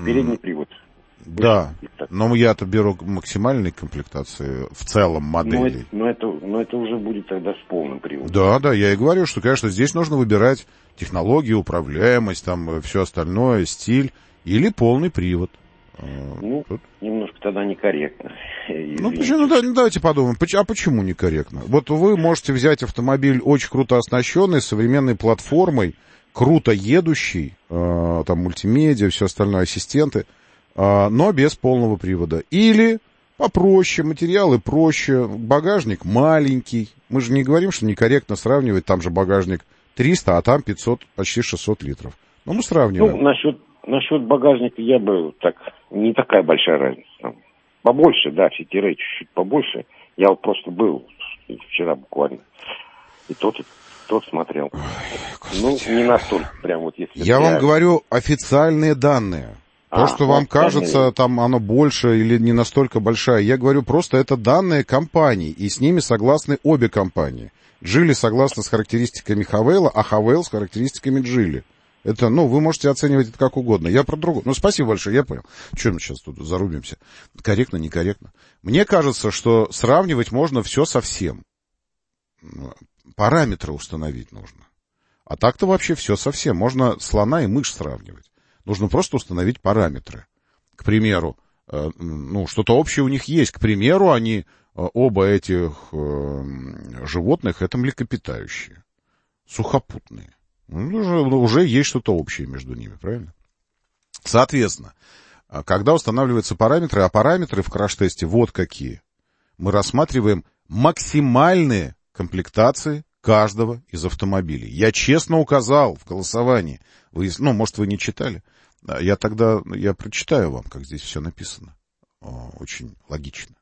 передний привод. Да, но я-то беру максимальной комплектации в целом моделей. Но это уже будет тогда с полным приводом. Да, я и говорю, что, конечно, здесь нужно выбирать технологию, управляемость, там все остальное, стиль или полный привод. Тут немножко тогда некорректно. Почему? Давайте подумаем, а почему некорректно? Вот вы можете взять автомобиль очень круто оснащенный, современной платформой, круто едущий, там мультимедиа, все остальное, ассистенты, но без полного привода. Или попроще, материалы проще, багажник маленький. Мы же не говорим, что некорректно сравнивать, там же багажник 300, а там 500, почти 600 литров. Но мы сравниваем. Насчет багажника я бы не такая большая разница. Там побольше, да, фитерей чуть-чуть побольше. Я вот просто был вчера буквально. И тот смотрел. Ой, не настолько прям вот если... Я вам говорю официальные данные. То, что вам кажется, там оно больше или не настолько большая. Я говорю, просто это данные компаний, и с ними согласны обе компании. Джили согласна с характеристиками Хавейла, а Хавейл с характеристиками Джили. Это, вы можете оценивать это как угодно. Я про другое. Спасибо большое, я понял. Что мы сейчас тут зарубимся? Корректно, некорректно. Мне кажется, что сравнивать можно все со всем. Параметры установить нужно. А так-то вообще все со всем. Можно слона и мышь сравнивать. Нужно просто установить параметры. К примеру, что-то общее у них есть. К примеру, они, оба этих животных, это млекопитающие. Сухопутные. Уже есть что-то общее между ними, правильно? Соответственно, когда устанавливаются параметры, а параметры в краш-тесте вот какие. Мы рассматриваем максимальные комплектации каждого из автомобилей. Я честно указал в голосовании. Может, вы не читали. Я прочитаю вам, как здесь все написано. Очень логично.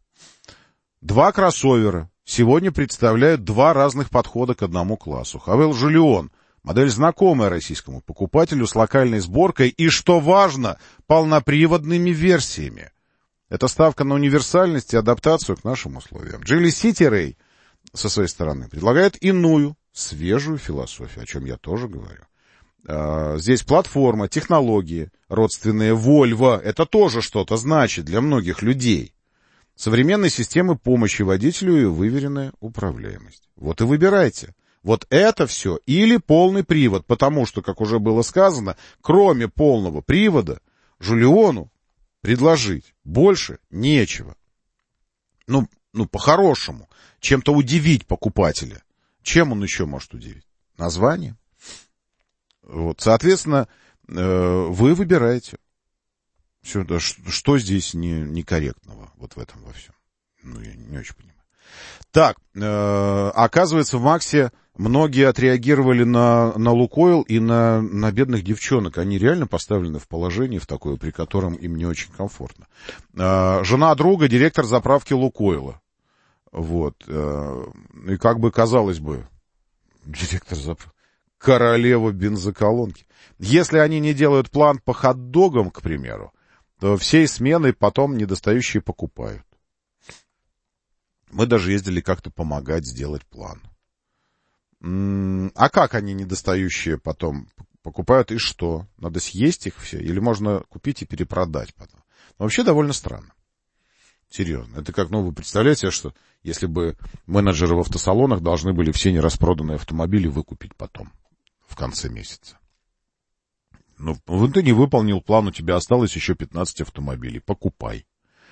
2 кроссовера сегодня представляют 2 разных подхода к одному классу. Хавейл Жулион. Модель знакомая российскому покупателю с локальной сборкой и, что важно, полноприводными версиями. Это ставка на универсальность и адаптацию к нашим условиям. Geely City Ray со своей стороны предлагает иную, свежую философию, о чем я тоже говорю. Здесь платформа, технологии, родственные Volvo. Это тоже что-то значит для многих людей. Современные системы помощи водителю и выверенная управляемость. Вот и выбирайте. Вот это все или полный привод, потому что, как уже было сказано, кроме полного привода, Жулиону предложить больше нечего. По-хорошему, чем-то удивить покупателя. Чем он еще может удивить? Название. Соответственно, вы выбираете. Все, что здесь некорректного вот в этом во всем? Я не очень понимаю. Так, оказывается, в Максе многие отреагировали на Лукойл и на бедных девчонок. Они реально поставлены в положение в такое, при котором им не очень комфортно. Жена друга, директор заправки Лукойла. И казалось бы, директор заправки, королева бензоколонки. Если они не делают план по хот-догам, к примеру, то всей сменой потом недостающие покупают. Мы даже ездили как-то помогать сделать план. А как они недостающие потом покупают и что? Надо съесть их все? Или можно купить и перепродать потом? Вообще довольно странно. Серьезно. Это как, вы представляете, что если бы менеджеры в автосалонах должны были все нераспроданные автомобили выкупить потом, в конце месяца. Ты не выполнил план, у тебя осталось еще 15 автомобилей. Покупай.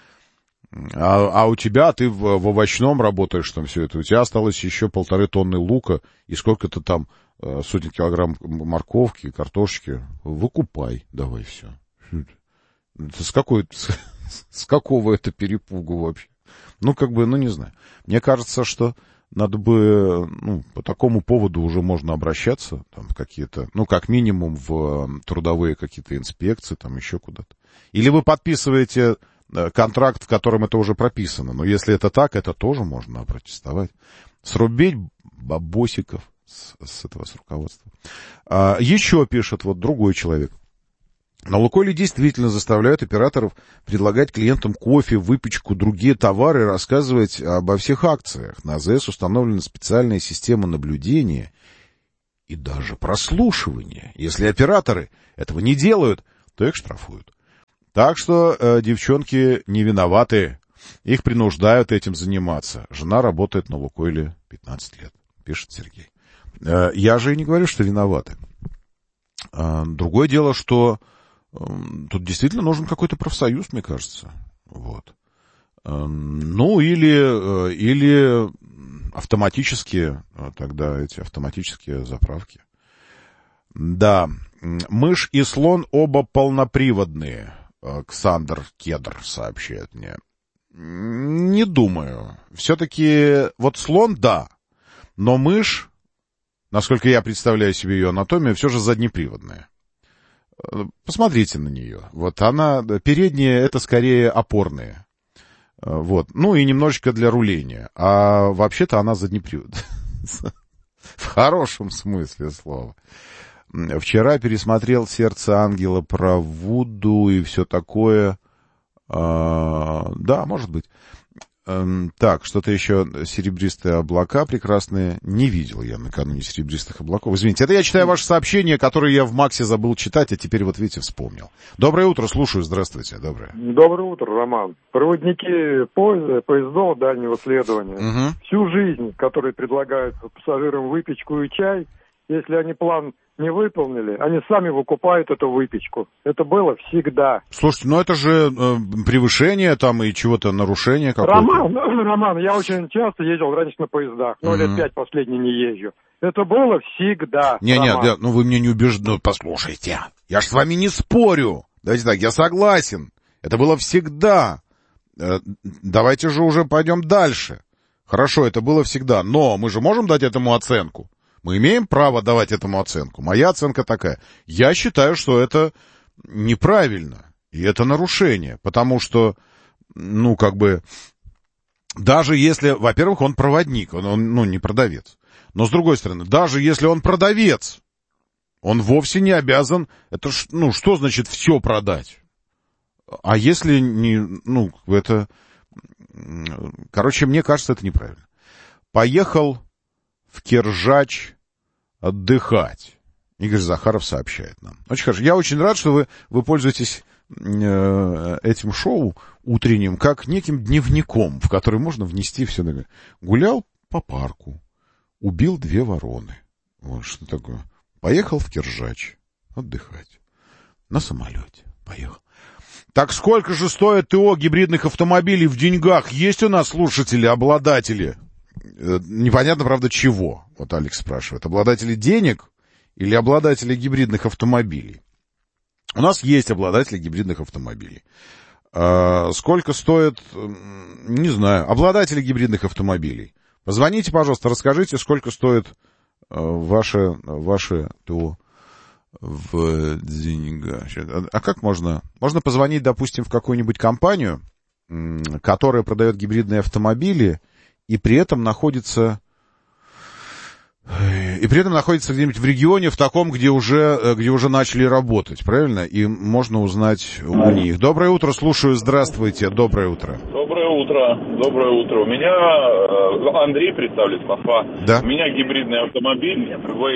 А у тебя, ты в овощном работаешь, там все это, у тебя осталось еще 1,5 тонны лука и сколько-то там сотни килограмм морковки, картошки. Выкупай, давай все. С какого это перепугу вообще? Не знаю. Мне кажется, что надо бы, по такому поводу уже можно обращаться, там, какие-то, как минимум в трудовые какие-то инспекции, там, еще куда-то. Или вы подписываете контракт, в котором это уже прописано. Но если это так, это тоже можно опротестовать. Срубить бабосиков с руководства. Еще пишет другой человек. На Лукойле действительно заставляют операторов предлагать клиентам кофе, выпечку, другие товары и рассказывать обо всех акциях. На АЗС установлена специальная система наблюдения и даже прослушивания. Если операторы этого не делают, то их штрафуют. Так что девчонки не виноваты. Их принуждают этим заниматься. Жена работает на Лукойле 15 лет, пишет Сергей. Я же и не говорю, что виноваты. Другое дело, что тут действительно нужен какой-то профсоюз, мне кажется. Вот. Ну, или автоматические, тогда эти автоматические заправки. Да, мышь и слон оба полноприводные, Александр Кедр сообщает мне. Не думаю. Все-таки вот слон, да, но мышь, насколько я представляю себе ее анатомию, все же заднеприводная. Посмотрите на нее. Вот она, передние это скорее опорные. Вот. Ну и немножечко для руления. А вообще-то она заднеприводная. В хорошем смысле слова. Вчера пересмотрел «Сердце ангела» про Вуду и все такое. Да, может быть. Так, что-то еще. Серебристые облака прекрасные. Не видел я накануне серебристых облаков. Извините, это я читаю ваши сообщения, которые я в Максе забыл читать, а теперь вот видите, вспомнил. Доброе утро, слушаю, здравствуйте. Доброе. Доброе утро, Роман. Проводники поездов дальнего следования всю жизнь, которые предлагают пассажирам выпечку и чай, если они план не выполнили, они сами выкупают эту выпечку. Это было всегда. Слушайте, ну это же превышение там и чего-то нарушение какое-то. Роман, я очень часто ездил раньше на поездах, но лет 5 последний не езжу. Это было всегда. Не, ну вы мне не убеждены. Ну, послушайте, я ж с вами не спорю. Давайте так, я согласен. Это было всегда. Давайте же уже пойдем дальше. Хорошо, это было всегда, но мы же можем дать этому оценку. Мы имеем право давать этому оценку. Моя оценка такая. Я считаю, что это неправильно. И это нарушение. Потому что, ну, как бы, даже если, во-первых, он проводник, он не продавец. Но, с другой стороны, даже если он продавец, он вовсе не обязан, это, ну, что значит все продать? А если не, ну, это, короче, мне кажется, это неправильно. Поехал в Киржач отдыхать. Игорь Захаров сообщает нам. Очень хорошо. Я очень рад, что вы пользуетесь этим шоу утренним как неким дневником, в который можно внести все. Гулял по парку, убил 2 вороны. Вот что такое. Поехал в Киржач отдыхать. На самолете. Поехал. Так сколько же стоит ТО гибридных автомобилей в деньгах? Есть у нас слушатели, обладатели? Непонятно, правда, чего? Вот Алекс спрашивает. Обладатели денег или обладатели гибридных автомобилей? У нас есть обладатели гибридных автомобилей. Сколько стоит, не знаю, обладатели гибридных автомобилей. Позвоните, пожалуйста, расскажите, сколько стоит ваше ТО в деньгах. А как можно? Можно позвонить, допустим, в какую-нибудь компанию, которая продает гибридные автомобили, и при этом находится где-нибудь в регионе, в таком, где уже начали работать, правильно? И можно узнать у них. Доброе утро, слушаю, здравствуйте, доброе утро. Доброе утро. У меня Андрей, представлюсь, Москва. Да. У меня гибридный автомобиль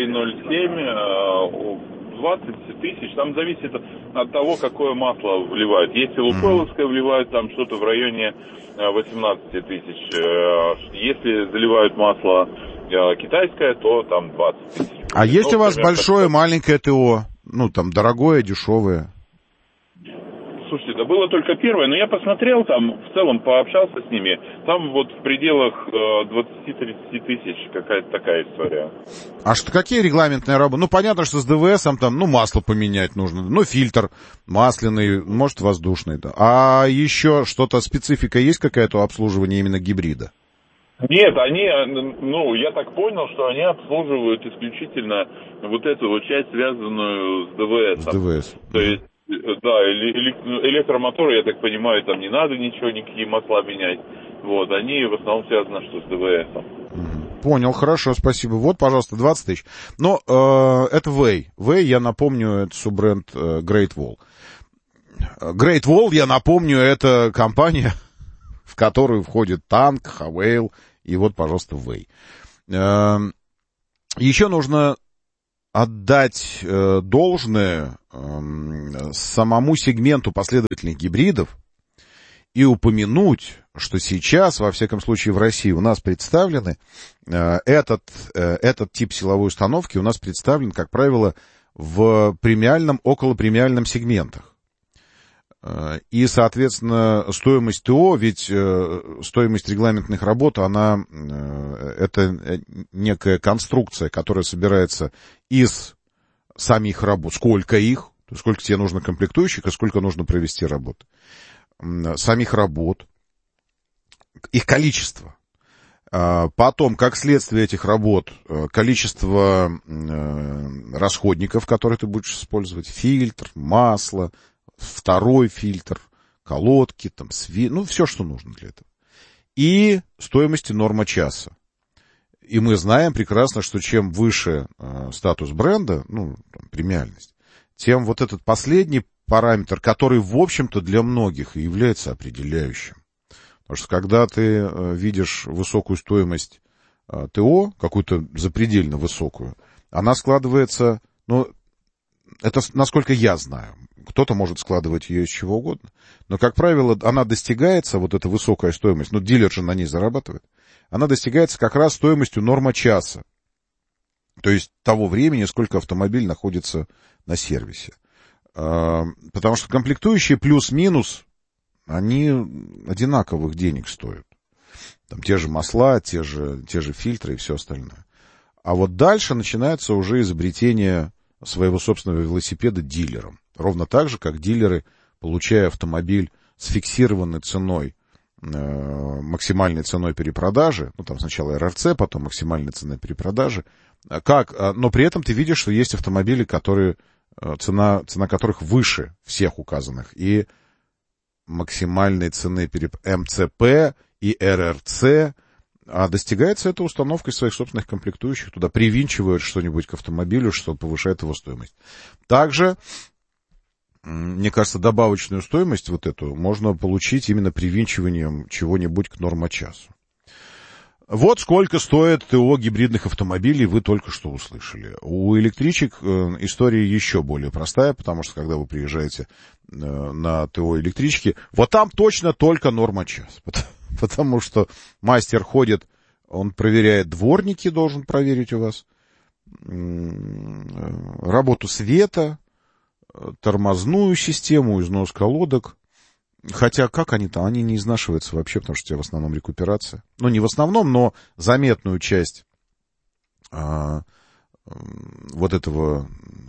V07, 20 тысяч, там зависит от того, какое масло вливают. Если лукойловское вливают, там что-то в районе 18 тысяч. Если заливают масло китайское, то там 20 тысяч. А есть у вас большое, маленькое ТО? Ну, там, дорогое, дешевое? Слушайте, это было только первое, но я посмотрел там, в целом пообщался с ними. Там вот в пределах 20-30 тысяч какая-то такая история. А что, какие регламентные работы? Ну, понятно, что с ДВСом там, ну, масло поменять нужно. Ну, фильтр масляный, может, воздушный. Да. А еще что-то, специфика есть какая-то у обслуживания именно гибрида? Нет, они, ну, я так понял, что они обслуживают исключительно вот эту вот часть, связанную с ДВСом. С ДВС. То есть, да, электромоторы, я так понимаю, там не надо ничего, никакие масла менять. Вот, они в основном связаны что с ДВСом. Понял, хорошо, спасибо. Вот, пожалуйста, 20 тысяч. Но это Way. Way, я напомню, это суббренд Great Wall. Great Wall, я напомню, это компания, в которую входит танк, Хавейл и вот, пожалуйста, Way. Еще нужно отдать должное самому сегменту последовательных гибридов и упомянуть, что сейчас, во всяком случае в России, у нас представлены, этот тип силовой установки у нас представлен, как правило, в премиальном, околопремиальном сегментах. И, соответственно, стоимость ТО, ведь стоимость регламентных работ, она, это некая конструкция, которая собирается из самих работ. Сколько их, сколько тебе нужно комплектующих и сколько нужно провести работ. Самих работ, их количество. Потом, как следствие этих работ, количество расходников, которые ты будешь использовать, фильтр, масло, второй фильтр, колодки, там, ну, все, что нужно для этого. И стоимости норма часа. И мы знаем прекрасно, что чем выше статус бренда, ну, там, премиальность, тем вот этот последний параметр, который, в общем-то, для многих и является определяющим. Потому что когда ты видишь высокую стоимость ТО, какую-то запредельно высокую, она складывается, ну, это насколько я знаю, кто-то может складывать ее из чего угодно, но, как правило, она достигается, вот эта высокая стоимость, ну, дилер же на ней зарабатывает, она достигается как раз стоимостью норма часа, то есть того времени, сколько автомобиль находится на сервисе. Потому что комплектующие плюс-минус, они одинаковых денег стоят. Там те же масла, те же фильтры и все остальное. А вот дальше начинается уже изобретение своего собственного велосипеда дилером. Ровно так же, как дилеры, получая автомобиль с фиксированной ценой, максимальной ценой перепродажи, ну там сначала РРЦ, потом максимальной ценой перепродажи, но при этом ты видишь, что есть автомобили, которые, цена которых выше всех указанных, и максимальной цены МЦП и РРЦ, а достигается это установкой своих собственных комплектующих, туда привинчивают что-нибудь к автомобилю, что повышает его стоимость. Также, мне кажется, добавочную стоимость вот эту можно получить именно привинчиванием чего-нибудь к нормочасу. Вот сколько стоит ТО гибридных автомобилей, вы только что услышали. У электричек история еще более простая, потому что когда вы приезжаете на ТО электрички, вот там точно только норма час. Потому что мастер ходит, он проверяет дворники, должен проверить у вас, работу света, тормозную систему, износ колодок. Хотя как они там? Они не изнашиваются вообще, потому что у тебя в основном рекуперация. Ну, не в основном, но заметную часть вот этого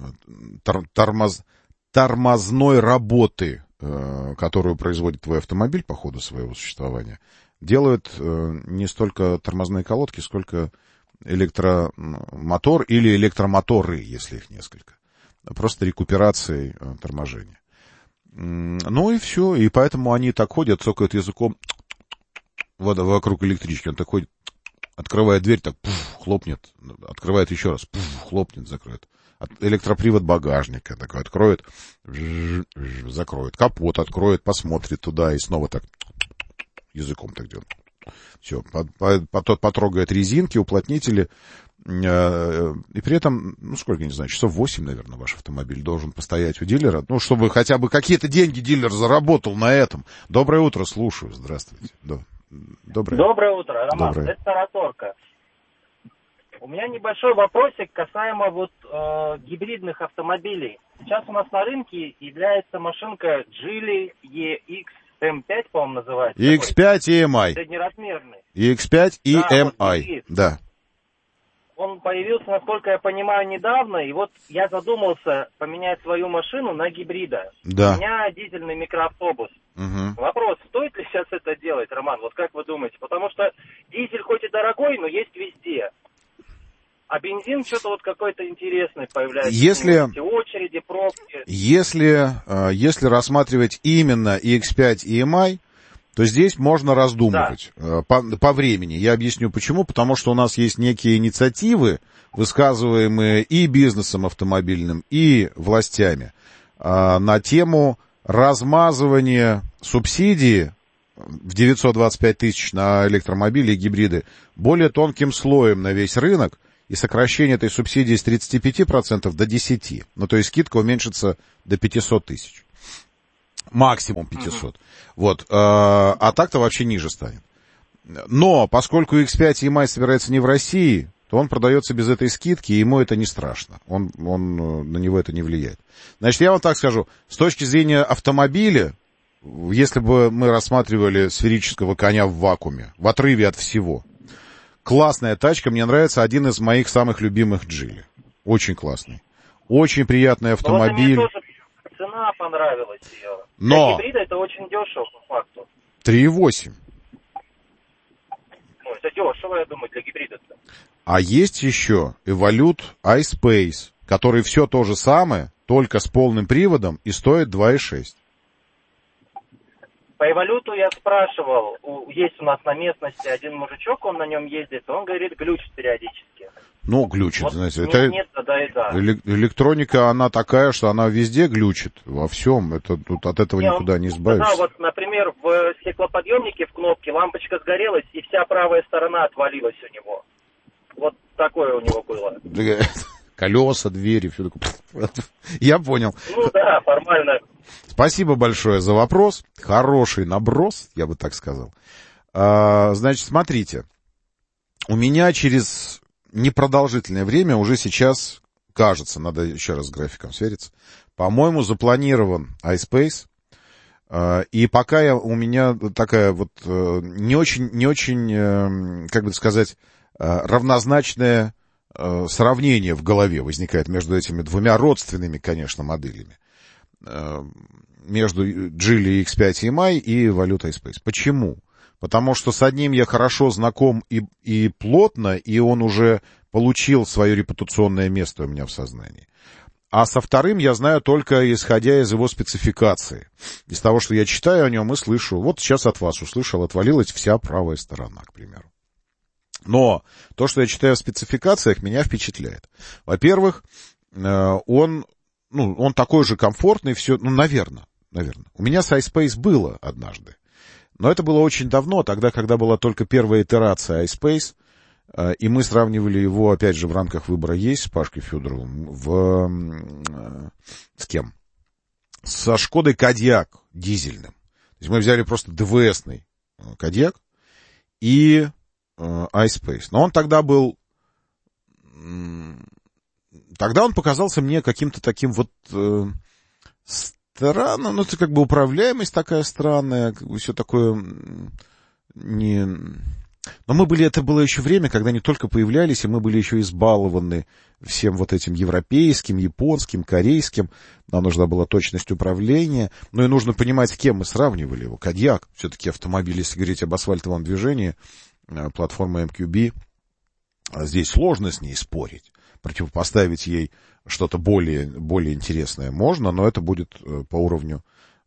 тормозной работы, которую производит твой автомобиль по ходу своего существования, делают не столько тормозные колодки, сколько электромотор или электромоторы, если их несколько. Просто рекуперацией торможения. Ну и все, и поэтому они так ходят, цокают языком вокруг электрички. Он так ходит, открывает дверь, так хлопнет, открывает еще раз, хлопнет, закроет. Электропривод багажника такой откроет, закроет. Капот откроет, посмотрит туда и снова так языком так делает. Все, потрогает резинки, уплотнители. И при этом, ну, сколько, не знаю, часов 8, наверное, ваш автомобиль должен постоять у дилера. Ну, чтобы хотя бы какие-то деньги дилер заработал на этом. Доброе утро, слушаю. Здравствуйте. Доброе утро, Роман. Доброе. Это Тараторка. У меня небольшой вопросик касаемо гибридных автомобилей. Сейчас у нас на рынке является машинка Geely EX-M5, по-моему, называется. EX5 EMI. Среднеразмерный. EX5 EMI, да. Он появился, насколько я понимаю, недавно, и вот я задумался поменять свою машину на гибрида. Да. У меня дизельный микроавтобус. Угу. Вопрос, стоит ли сейчас это делать, Роман? Вот как вы думаете? Потому что дизель хоть и дорогой, но есть везде. А бензин что-то вот какой-то интересный появляется. Если очереди, пробки. Если рассматривать именно EX5 EMI, то здесь можно раздумывать по времени. Я объясню почему. Потому что у нас есть некие инициативы, высказываемые и бизнесом автомобильным, и властями, на тему размазывания субсидий в 925 тысяч на электромобили и гибриды более тонким слоем на весь рынок, и сокращение этой субсидии с 35% до 10%. Ну, то есть скидка уменьшится до 500 тысяч. Максимум 500. Вот. А так-то вообще ниже станет. Но поскольку X5 EMI собирается не в России, то он продается без этой скидки, и ему это не страшно. На него это не влияет. Значит, я вам так скажу. С точки зрения автомобиля, если бы мы рассматривали сферического коня в вакууме, в отрыве от всего, классная тачка, мне нравится, один из моих самых любимых Geely. Очень классный. Очень приятный автомобиль. Вот мне тоже цена понравилась ее. Но... Для гибрида это очень дешево, по факту. 3,8. Ну, это дешево, я думаю, для гибрида-то. А есть еще Evolute iSpace, который все то же самое, только с полным приводом и стоит 2,6. По Эволюту я спрашивал, есть у нас на местности один мужичок, он на нем ездит, он говорит, глючит периодически. Ну, глючит, вот знаете, нет, да и да. Электроника, она такая, что она везде глючит, во всем, это тут от этого никуда не избавишься. Да, вот, например, в стеклоподъемнике в кнопке лампочка сгорелась, и вся правая сторона отвалилась у него. Вот такое у него было. Колеса, двери, все такое. Я понял. Ну да, формально. Спасибо большое за вопрос. Хороший наброс, я бы так сказал. Значит, смотрите. У меня через непродолжительное время уже сейчас, кажется, надо еще раз с графиком свериться, по-моему, запланирован iSpace. И пока у меня такая вот не очень, как бы сказать, равнозначное сравнение в голове возникает между этими двумя родственными, конечно, моделями. Между Geely X5 EMI и Evolute iSpace. Почему? Потому что с одним я хорошо знаком и плотно, и он уже получил свое репутационное место у меня в сознании. А со вторым я знаю только исходя из его спецификации. Из того, что я читаю о нем и слышу. Вот сейчас от вас услышал, отвалилась вся правая сторона, к примеру. Но то, что я читаю в спецификациях, меня впечатляет. Во-первых, он такой же комфортный, все, наверное. У меня с iSpace было однажды. Но это было очень давно, тогда, когда была только первая итерация iSpace, и мы сравнивали его, опять же, в рамках «Выбора есть» с Пашкой Федоровым, с кем? Со Шкодой Кодиак дизельным. То есть мы взяли просто ДВСный Кодиак и iSpace. Но он тогда был... Тогда он показался мне каким-то таким вот странным, это как бы управляемость такая странная, как бы все такое не... Но это было еще время, когда они только появлялись, и мы были еще избалованы всем вот этим европейским, японским, корейским. Нам нужна была точность управления. Ну и нужно понимать, с кем мы сравнивали его. Кодиак, все-таки автомобиль, если говорить об асфальтовом движении, платформа MQB, здесь сложно с ней спорить. Противопоставить ей что-то более интересное можно, но это будет по уровню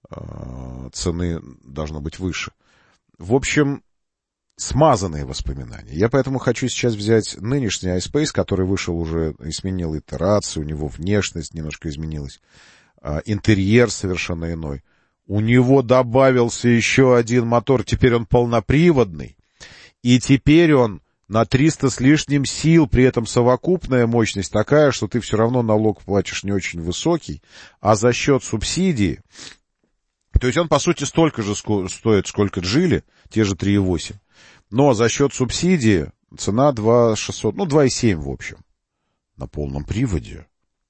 цены должно быть выше. В общем, смазанные воспоминания. Я поэтому хочу сейчас взять нынешний iSpace, который вышел уже и сменил итерацию, у него внешность немножко изменилась, интерьер совершенно иной. У него добавился еще один мотор, теперь он полноприводный, и теперь он на 300 с лишним сил, при этом совокупная мощность такая, что ты все равно налог платишь не очень высокий, а за счет субсидии, то есть он, по сути, столько же стоит, сколько Geely, те же 3,8, но за счет субсидии цена 2,600, 2,7 в общем, на полном приводе.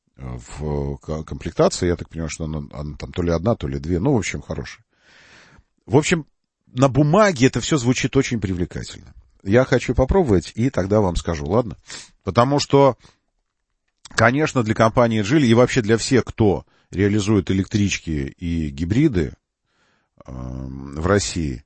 В комплектации, я так понимаю, что она там то ли одна, то ли две, в общем, хорошая. В общем, на бумаге это все звучит очень привлекательно. Я хочу попробовать, и тогда вам скажу, ладно? Потому что, конечно, для компании Geely и вообще для всех, кто реализует электрички и гибриды в России,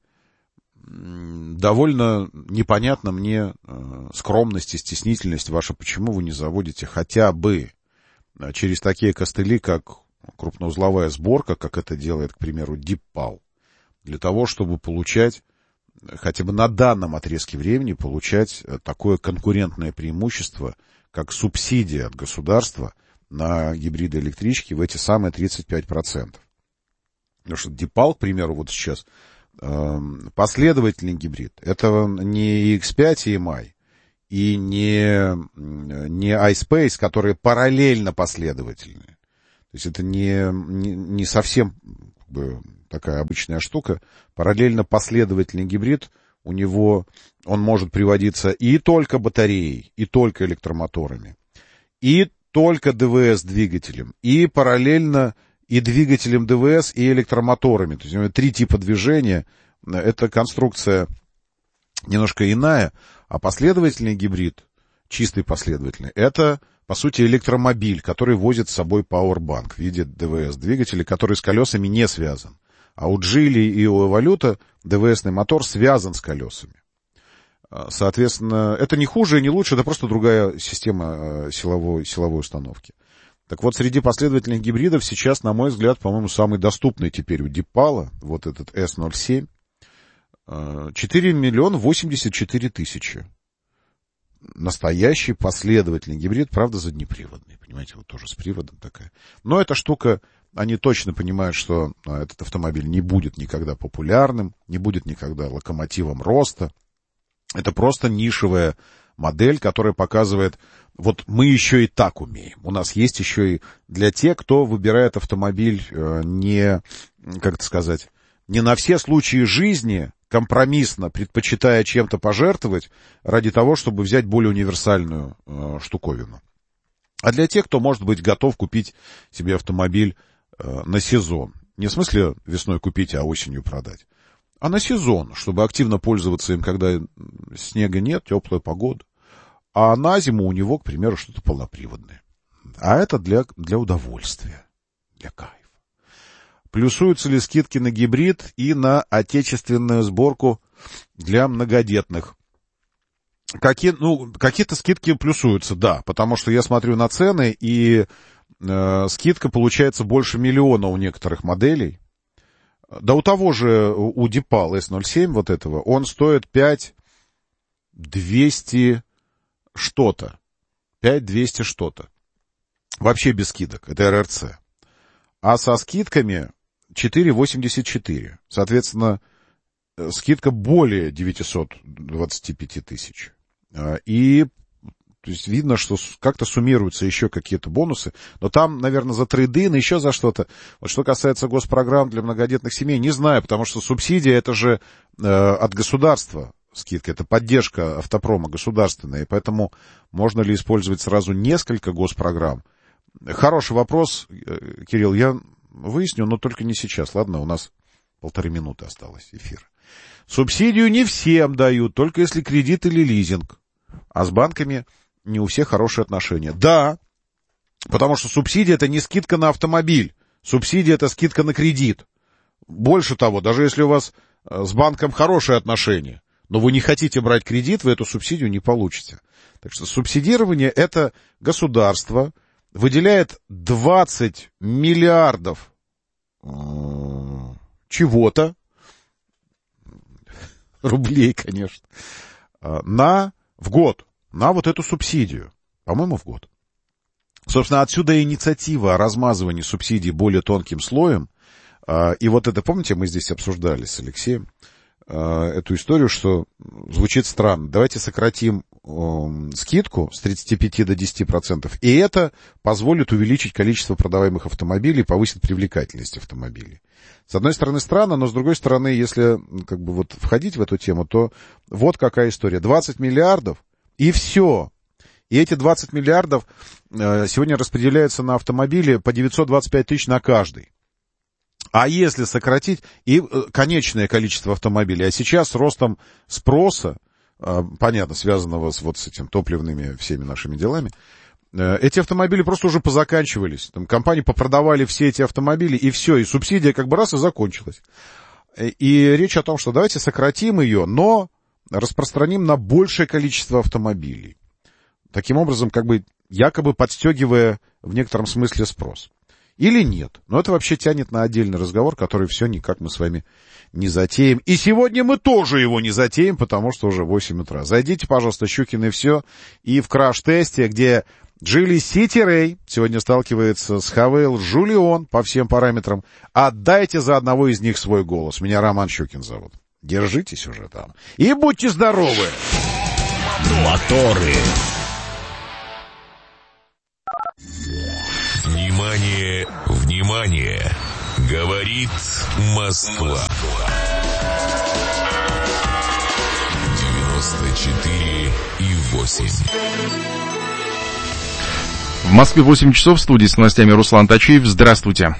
довольно непонятна мне скромность и стеснительность ваша, почему вы не заводите хотя бы через такие костыли, как крупноузловая сборка, как это делает, к примеру, Deepal, для того, чтобы получать, хотя бы на данном отрезке времени, получать такое конкурентное преимущество, как субсидия от государства на гибриды электрички в эти самые 35%. Потому что Deepal, к примеру, вот сейчас последовательный гибрид. Это не X5 EMI и не iSpace, которые параллельно последовательны. То есть это не совсем как бы такая обычная штука. Параллельно последовательный гибрид, у него он может приводиться и только батареей, и только электромоторами, и только ДВС-двигателем, и параллельно и двигателем ДВС, и электромоторами. То есть у него 3 типа движения. Эта конструкция немножко иная, а последовательный гибрид, чистый последовательный, это, по сути, электромобиль, который возит с собой пауэрбанк в виде ДВС-двигателя, который с колесами не связан. А у Geely и у Evolute ДВСный мотор связан с колесами. Соответственно, это не хуже и не лучше, это просто другая система силовой установки. Так вот, среди последовательных гибридов сейчас, на мой взгляд, по-моему, самый доступный теперь у Дипала, вот этот S07, 4 миллиона 84 тысячи. Настоящий последовательный гибрид, правда, заднеприводный, понимаете, вот тоже с приводом такая. Но эта штука, они точно понимают, что этот автомобиль не будет никогда популярным, не будет никогда локомотивом роста. Это просто нишевая модель, которая показывает, вот мы еще и так умеем. У нас есть еще и для тех, кто выбирает автомобиль не, как это сказать, не на все случаи жизни, компромиссно, предпочитая чем-то пожертвовать ради того, чтобы взять более универсальную штуковину. А для тех, кто, может быть, готов купить себе автомобиль на сезон. Не в смысле весной купить, а осенью продать. А на сезон, чтобы активно пользоваться им, когда снега нет, теплая погода. А на зиму у него, к примеру, что-то полноприводное. А это для удовольствия, для кайфа. Плюсуются ли скидки на гибрид и на отечественную сборку для многодетных? Какие-то скидки плюсуются, да, потому что я смотрю на цены, и скидка получается больше 1 миллиона у некоторых моделей. Да у того же, у Dipal S07 вот этого, он стоит 5200 что-то. 5200 что-то. Вообще без скидок. Это РРЦ. А со скидками 4,84. Соответственно, скидка более 925 тысяч. И то есть видно, что как-то суммируются еще какие-то бонусы. Но там, наверное, за трейд-ин, еще за что-то. Вот что касается госпрограмм для многодетных семей, не знаю, потому что субсидия это же от государства скидка, это поддержка автопрома государственная. И поэтому можно ли использовать сразу несколько госпрограмм? Хороший вопрос, Кирилл, я выясню, но только не сейчас. Ладно, у нас 1,5 минуты осталось эфира. Субсидию не всем дают, только если кредит или лизинг. А с банками не у всех хорошие отношения. Да, потому что субсидия это не скидка на автомобиль. Субсидия это скидка на кредит. Больше того, даже если у вас с банком хорошие отношения, но вы не хотите брать кредит, вы эту субсидию не получите. Так что субсидирование это государство выделяет 20 миллиардов чего-то, рублей, конечно, в год, на вот эту субсидию. По-моему, в год. Собственно, отсюда инициатива о размазывании субсидий более тонким слоем. И вот это, помните, мы здесь обсуждали с Алексеем эту историю, что звучит странно. Давайте сократим скидку с 35 до 10%, и это позволит увеличить количество продаваемых автомобилей, повысит привлекательность автомобилей. С одной стороны странно, но с другой стороны, если как бы вот входить в эту тему, то вот какая история. 20 миллиардов и все. И эти 20 миллиардов сегодня распределяются на автомобили по 925 тысяч на каждый. А если сократить и конечное количество автомобилей, а сейчас с ростом спроса, понятно, связанного с этим топливными всеми нашими делами, эти автомобили просто уже позаканчивались. Там компании попродавали все эти автомобили, и все, и субсидия как бы раз и закончилась. И речь о том, что давайте сократим ее, но распространим на большее количество автомобилей. Таким образом, как бы якобы подстегивая в некотором смысле спрос. Или нет. Но это вообще тянет на отдельный разговор, который все никак мы с вами не затеем. И сегодня мы тоже его не затеем, потому что уже 8 утра. Зайдите, пожалуйста, Щукин и все. И в краш-тесте, где Geely City Ray сегодня сталкивается с Havail Julion по всем параметрам. Отдайте за одного из них свой голос. Меня Роман Щукин зовут. Держитесь уже там. И будьте здоровы! Моторы. Внимание, внимание! Говорит Москва. 94,8. В Москве 8 часов, в студии с новостями Руслан Тачиев. Здравствуйте.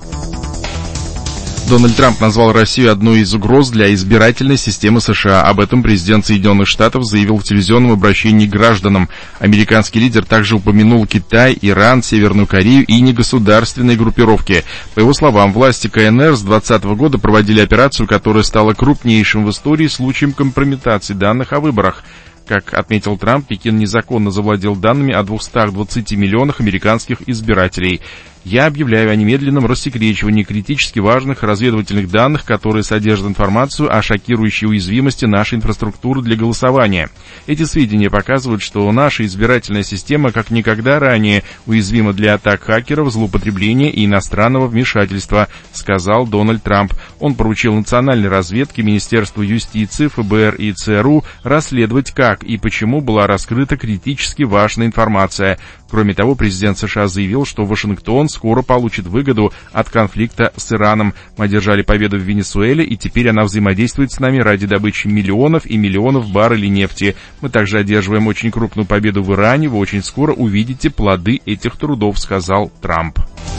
Дональд Трамп назвал Россию одной из угроз для избирательной системы США. Об этом президент Соединенных Штатов заявил в телевизионном обращении к гражданам. Американский лидер также упомянул Китай, Иран, Северную Корею и негосударственные группировки. По его словам, власти КНР с 2020 года проводили операцию, которая стала крупнейшим в истории случаем компрометации данных о выборах. Как отметил Трамп, Пекин незаконно завладел данными о 220 миллионах американских избирателей. Я объявляю о немедленном рассекречивании критически важных разведывательных данных, которые содержат информацию о шокирующей уязвимости нашей инфраструктуры для голосования. Эти сведения показывают, что наша избирательная система как никогда ранее уязвима для атак хакеров, злоупотребления и иностранного вмешательства, сказал Дональд Трамп. Он поручил национальной разведке, Министерству юстиции, ФБР и ЦРУ расследовать, как и почему была раскрыта критически важная информация. Кроме того, президент США заявил, что Вашингтон скоро получит выгоду от конфликта с Ираном. Мы одержали победу в Венесуэле, и теперь она взаимодействует с нами ради добычи миллионов и миллионов баррелей нефти. Мы также одерживаем очень крупную победу в Иране. Вы очень скоро увидите плоды этих трудов, сказал Трамп.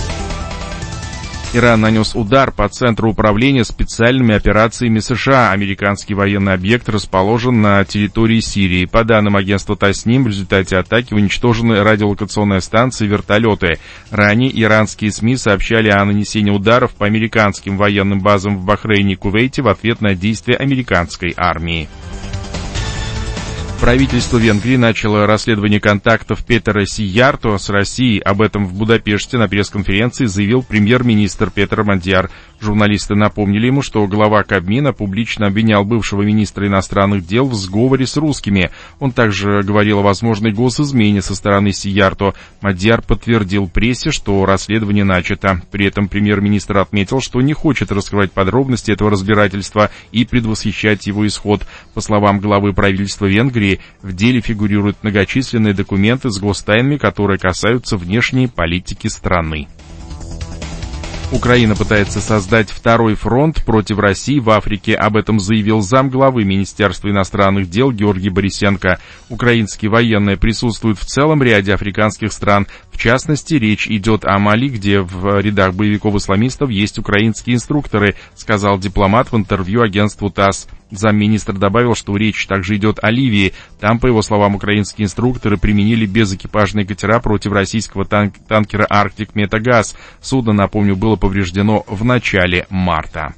Иран нанес удар по центру управления специальными операциями США. Американский военный объект расположен на территории Сирии. По данным агентства Тасним, в результате атаки уничтожены радиолокационная станция и вертолеты. Ранее иранские СМИ сообщали о нанесении ударов по американским военным базам в Бахрейне и Кувейте в ответ на действия американской армии. Правительство Венгрии начало расследование контактов Петера Сиярто с Россией. Об этом в Будапеште на пресс-конференции заявил премьер-министр Петър Мандияр. Журналисты напомнили ему, что глава Кабмина публично обвинял бывшего министра иностранных дел в сговоре с русскими. Он также говорил о возможной госизмене со стороны Сиярто. Мандияр подтвердил прессе, что расследование начато. При этом премьер-министр отметил, что не хочет раскрывать подробности этого разбирательства и предвосхищать его исход. По словам главы правительства Венгрии, в деле фигурируют многочисленные документы с гостайнами, которые касаются внешней политики страны. Украина пытается создать второй фронт против России в Африке. Об этом заявил замглавы Министерства иностранных дел Георгий Борисенко. Украинские военные присутствуют в целом ряде африканских стран. В частности, речь идет о Мали, где в рядах боевиков-исламистов есть украинские инструкторы, сказал дипломат в интервью агентству ТАСС. Замминистра добавил, что речь также идет о Ливии. Там, по его словам, украинские инструкторы применили безэкипажные катера против российского танкера «Арктик Метагаз». Судно, напомню, было повреждено в начале марта.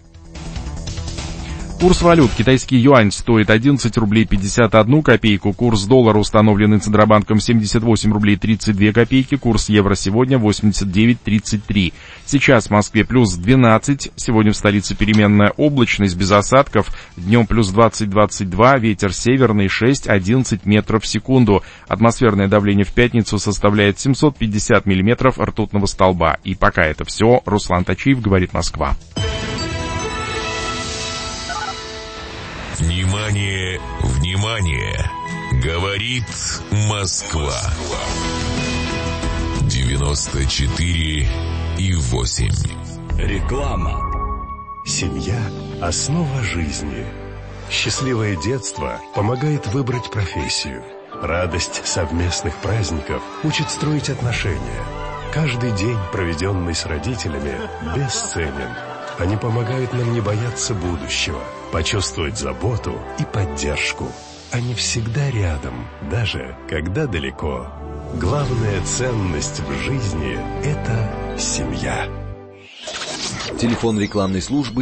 Курс валют. Китайский юань стоит 11 рублей 51 копейку. Курс доллара, установленный Центробанком, 78 рублей 32 копейки. Курс евро сегодня 89.33. Сейчас в Москве плюс 12. Сегодня в столице переменная облачность без осадков. Днем плюс 20-22. Ветер северный 6-11 метров в секунду. Атмосферное давление в пятницу составляет 750 миллиметров ртутного столба. И пока это все. Руслан Тачиев, говорит Москва. Внимание, внимание! Говорит Москва. 94,8. Реклама. Семья – основа жизни. Счастливое детство помогает выбрать профессию. Радость совместных праздников учит строить отношения. Каждый день, проведенный с родителями, бесценен. Они помогают нам не бояться будущего, почувствовать заботу и поддержку. Они всегда рядом, даже когда далеко. Главная ценность в жизни – это семья. Телефон рекламной службы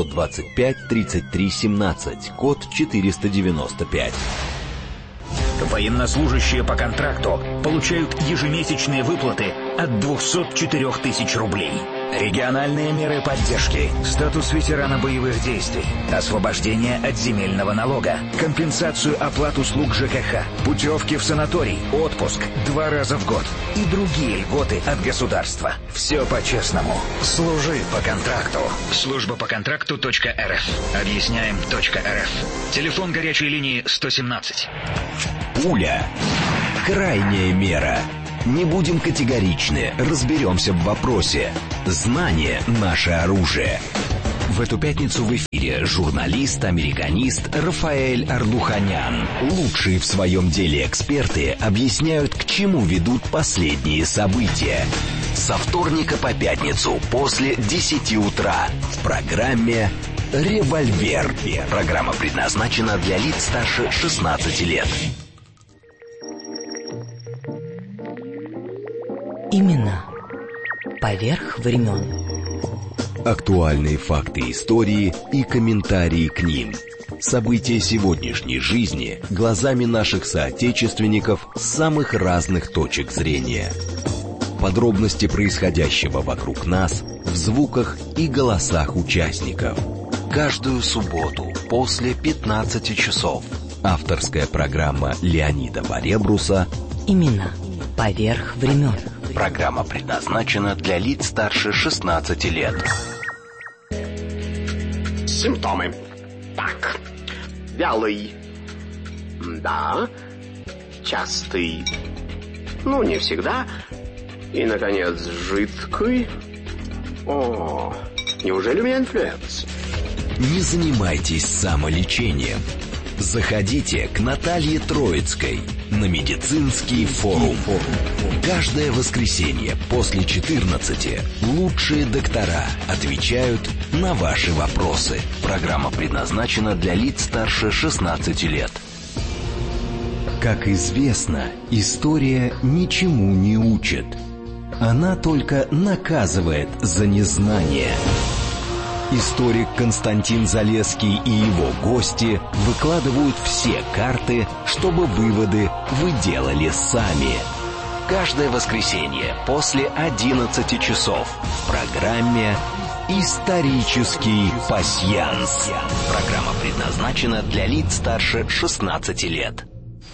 925-33-17, код 495. Военнослужащие по контракту получают ежемесячные выплаты от 204 тысяч рублей. Региональные меры поддержки. Статус ветерана боевых действий. Освобождение от земельного налога. Компенсацию оплат услуг ЖКХ. Путевки в санаторий. Отпуск 2 раза в год. И другие льготы от государства. Все по-честному. Служи по контракту. Служба по контракту.рф. Объясняем.рф. Телефон горячей линии 117. Пуля. Крайняя мера. Не будем категоричны, разберемся в вопросе. Знание – наше оружие. В эту пятницу в эфире журналист-американист Рафаэль Ардуханян. Лучшие в своем деле эксперты объясняют, к чему ведут последние события. Со вторника по пятницу после 10 утра в программе «Револьвер». Программа предназначена для лиц старше 16 лет. Имена поверх времен. Актуальные факты истории и комментарии к ним. События сегодняшней жизни глазами наших соотечественников с самых разных точек зрения. Подробности происходящего вокруг нас в звуках и голосах участников. Каждую субботу после 15 часов. Авторская программа Леонида Варебруса «Имена поверх времен». Программа предназначена для лиц старше 16 лет. Симптомы. Так. Вялый. Да. Частый. Ну, не всегда. И, наконец, жидкий. О, неужели у меня инфлюенс? Не занимайтесь самолечением. Заходите к Наталье Троицкой на медицинский форум. Каждое воскресенье после 14 лучшие доктора отвечают на ваши вопросы. Программа предназначена для лиц старше 16 лет. Как известно, история ничему не учит. Она только наказывает за незнание. Историк Константин Залесский и его гости выкладывают все карты, чтобы выводы вы делали сами. Каждое воскресенье после 11 часов в программе «Исторический пасьянс». Программа предназначена для лиц старше 16 лет.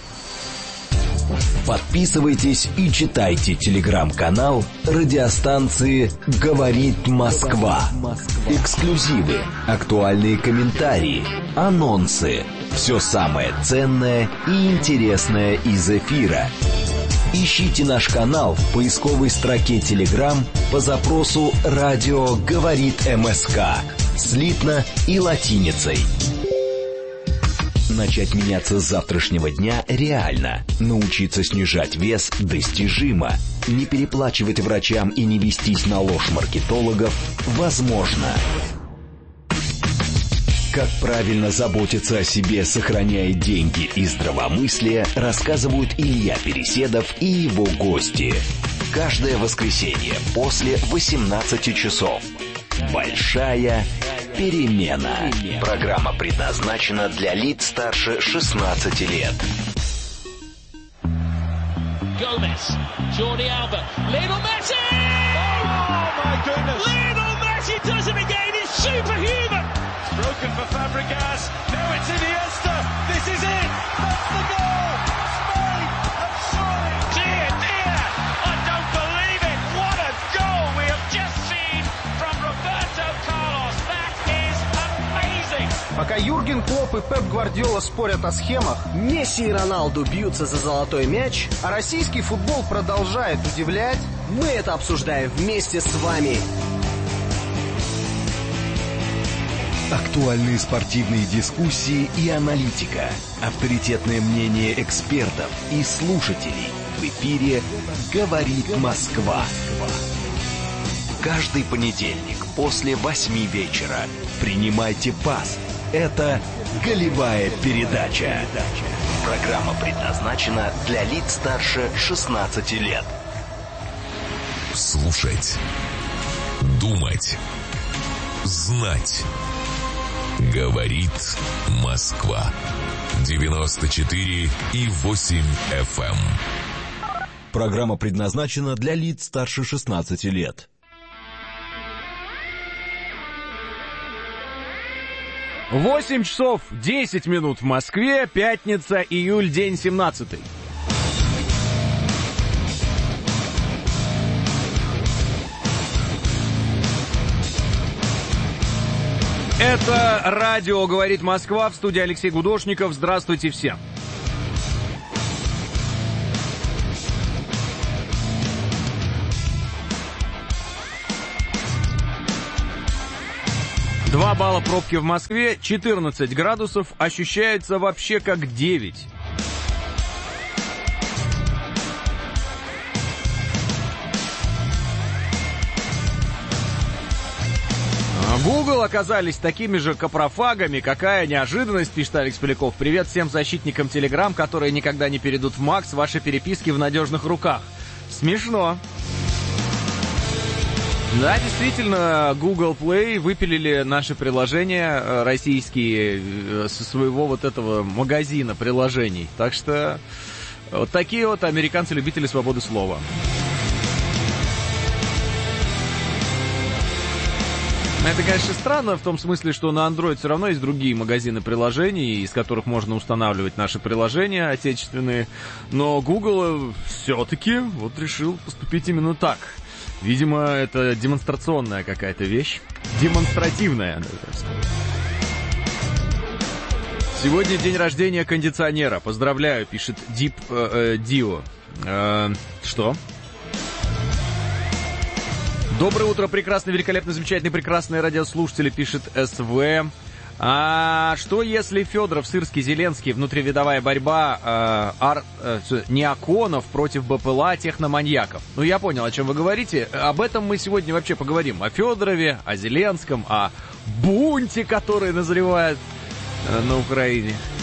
Подписывайтесь и читайте телеграм-канал радиостанции «Говорит Москва». Эксклюзивы, актуальные комментарии, анонсы. Все самое ценное и интересное из эфира. Ищите наш канал в поисковой строке Telegram по запросу «Радио говорит МСК» слитно и латиницей. Начать меняться с завтрашнего дня реально. Научиться снижать вес достижимо. Не переплачивать врачам и не вестись на ложь маркетологов возможно. Как правильно заботиться о себе, сохраняя деньги и здравомыслие, рассказывают Илья Переседов и его гости. Каждое воскресенье после 18 часов. Большая перемена. Программа предназначена для лиц старше 16 лет. Gomez, Jordi Alba, Lionel Messi! Oh my goodness! Lionel Messi does it again. He's superhuman. It's broken for Fabregas. Now it's Iniesta. This is it. That's the goal. Spain have scored. Dear, dear, I don't believe it. What a goal we have just seen from Roberto Carlos. That is amazing. Пока Юрген Клопп и Пеп Гвардиола спорят о схемах, Месси и Роналду бьются за золотой мяч, а российский футбол продолжает удивлять, мы это обсуждаем вместе с вами. Актуальные спортивные дискуссии и аналитика. Авторитетное мнение экспертов и слушателей. В эфире «Говорит Москва». Каждый понедельник после 8 вечера принимайте пас. Это «Голевая передача». Программа предназначена для лиц старше 16 лет. Слушать. Думать. Знать. Говорит Москва. 94,8 FM. Программа предназначена для лиц старше 16 лет. 8 часов 10 минут в Москве, пятница, июль, день 17. Это радио «Говорит Москва», в студии Алексей Гудошников. Здравствуйте всем. Два балла пробки в Москве, 14 градусов, ощущается вообще как 9. Google оказались такими же капрофагами. Какая неожиданность, пишет Алекс Поляков. Привет всем защитникам Telegram, которые никогда не перейдут в Макс. Ваши переписки в надежных руках. Смешно. Да, действительно, Google Play выпилили наши приложения российские со своего вот этого магазина приложений. Так что вот такие вот американцы-любители свободы слова. Это, конечно, странно в том смысле, что на Android все равно есть другие магазины приложений, из которых можно устанавливать наши приложения отечественные. Но Google все-таки вот решил поступить именно так. Видимо, это демонстрационная какая-то вещь. Демонстративная. Сегодня день рождения кондиционера. Поздравляю, пишет Deep Dio. Что? Доброе утро, прекрасный, великолепный, замечательный, прекрасные радиослушатели, пишет СВ. А что если Федоров, Сырский, Зеленский, внутривидовая борьба неоконов против БПЛА техноманьяков? Ну, я понял, о чем вы говорите. Об этом мы сегодня вообще поговорим. О Федорове, о Зеленском, о бунте, который назревает на Украине.